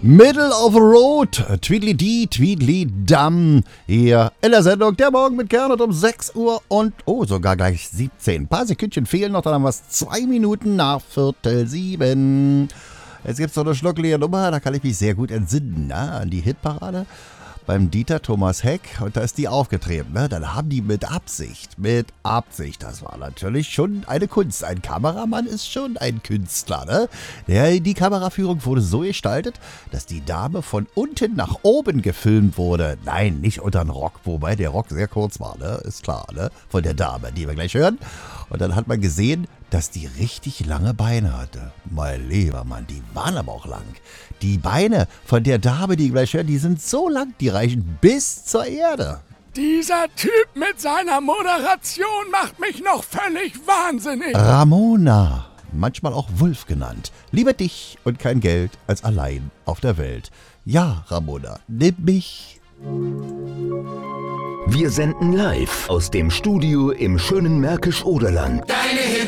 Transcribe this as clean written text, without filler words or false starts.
Middle of the Road, Tweedly-Dee, Tweedly-Dum. Hier in der Sendung Der Morgen mit Gernot um 6 Uhr und sogar gleich 17. Ein paar Sekündchen fehlen noch, dann haben wir es 2 Minuten nach 6:45. Jetzt gibt es noch eine schnuckelige Nummer, da kann ich mich sehr gut entsinnen, an die Hitparade beim Dieter Thomas Heck, und da ist die aufgetreten. Dann haben die mit Absicht, das war natürlich schon eine Kunst. Ein Kameramann ist schon ein Künstler, ne? Die Kameraführung wurde so gestaltet, dass die Dame von unten nach oben gefilmt wurde. Nein, nicht unter den Rock, wobei der Rock sehr kurz war, ne? Ist klar, ne? Von der Dame, die wir gleich hören. Und dann hat man gesehen, dass die richtig lange Beine hatte. Mein lieber Mann, die waren aber auch lang. Die Beine von der Dame, die wir gleich hören, die sind so lang, die reichen bis zur Erde. Dieser Typ mit seiner Moderation macht mich noch völlig wahnsinnig. Ramona, manchmal auch Wulf genannt. Lieber dich und kein Geld als allein auf der Welt. Ja, Ramona, nimm mich. Wir senden live aus dem Studio im schönen Märkisch-Oderland. Deine